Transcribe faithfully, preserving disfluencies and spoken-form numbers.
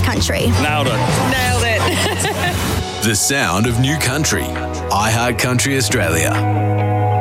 iHeart Country. Nailed it. Nailed it. The sound of new country. iHeart Country Australia.